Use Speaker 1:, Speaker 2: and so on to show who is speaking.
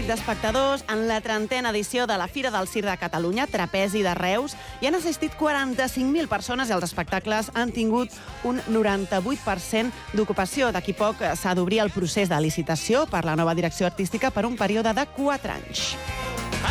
Speaker 1: d'espectadors en la 30a edició de la Fira del Circ de Catalunya, Trapezi de Reus. Hi han assistit 45.000 persones i els espectacles han tingut un 98% d'ocupació. D'aquí poc s'ha d'obrir el procés de licitació per la nova direcció artística per un període de 4 anys.